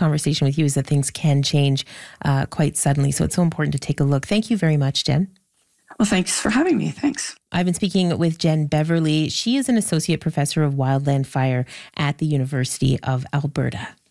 conversation with you is that things can change quite suddenly. So it's so important to take a look. Thank you very much, Jen. Well, thanks for having me. Thanks. I've been speaking with Jen Beverly. She is an associate professor of wildland fire at the University of Alberta.